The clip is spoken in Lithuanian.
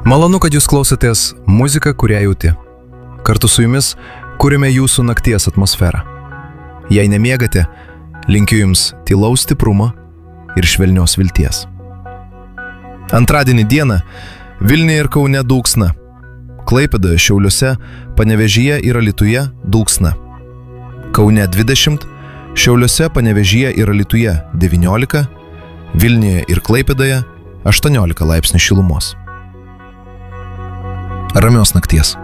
Malonu, kad jūs klausotės muziką, kurią jauti. Kartu su jumis kuriame jūsų nakties atmosferą. Jei nemiegate, linkiu jums tylaus stiprumo ir švelnios vilties. Antradienį dieną Vilniuje ir Kaune dulksna. Klaipėdoje, Šiauliuose, Panevėžyje ir Alytuje dulksna. Kaune 20, Šiauliuose, Panevėžyje ir Alytuje 19, Vilniuje ir Klaipėdoje 18 laipsnių šilumos. Ramios nakties.